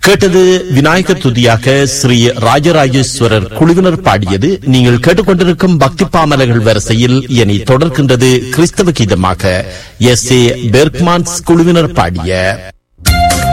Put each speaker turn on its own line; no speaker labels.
கேட்டது விநாயகர் துதியாக ஸ்ரீ ராஜராஜேஸ்வரர் குழுவினர் பாடியது. நீங்கள் கேட்டுக்கொண்டிருக்கும் பக்தி பாமலர்கள் வரிசையில் இனி தொடர்கின்றது கிறிஸ்தவ கீதமாக எஸ் ஏ பெர்க்மான்ஸ் குழுவினர் பாடிய